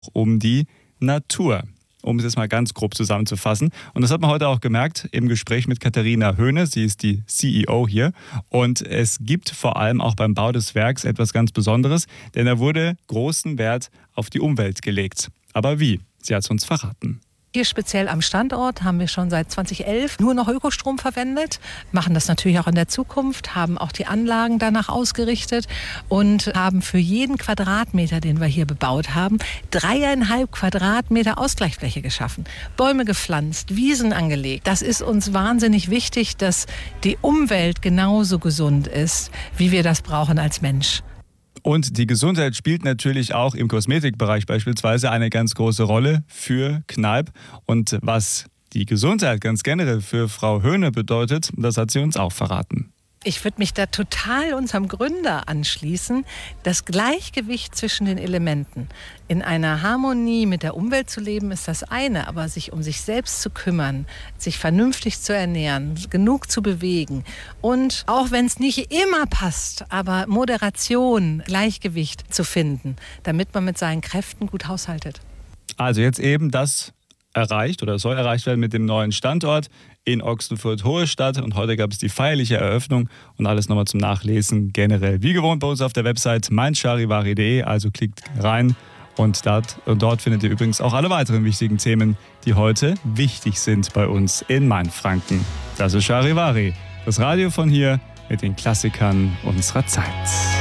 um die Natur, um es jetzt mal ganz grob zusammenzufassen. Und das hat man heute auch gemerkt im Gespräch mit Katharina Höhne. Sie ist die CEO hier. Und es gibt vor allem auch beim Bau des Werks etwas ganz Besonderes, denn da wurde großen Wert auf die Umwelt gelegt. Aber wie? Sie hat es uns verraten. Hier speziell am Standort haben wir schon seit 2011 nur noch Ökostrom verwendet, machen das natürlich auch in der Zukunft, haben auch die Anlagen danach ausgerichtet und haben für jeden Quadratmeter, den wir hier bebaut haben, 3,5 Quadratmeter Ausgleichsfläche geschaffen, Bäume gepflanzt, Wiesen angelegt. Das ist uns wahnsinnig wichtig, dass die Umwelt genauso gesund ist, wie wir das brauchen als Mensch. Und die Gesundheit spielt natürlich auch im Kosmetikbereich beispielsweise eine ganz große Rolle für Kneipp. Und was die Gesundheit ganz generell für Frau Höhne bedeutet, das hat sie uns auch verraten. Ich würde mich da total unserem Gründer anschließen. Das Gleichgewicht zwischen den Elementen. In einer Harmonie mit der Umwelt zu leben ist das eine, aber sich um sich selbst zu kümmern, sich vernünftig zu ernähren, genug zu bewegen und auch wenn es nicht immer passt, aber Moderation, Gleichgewicht zu finden, damit man mit seinen Kräften gut haushaltet. Also jetzt eben das erreicht oder soll erreicht werden mit dem neuen Standort in Ochsenfurt-Hohe-Stadt. Und heute gab es die feierliche Eröffnung und alles nochmal zum Nachlesen generell. Wie gewohnt bei uns auf der Website meincharivari.de, also klickt rein und dort findet ihr übrigens auch alle weiteren wichtigen Themen, die heute wichtig sind bei uns in Mainfranken. Das ist Charivari, das Radio von hier mit den Klassikern unserer Zeit.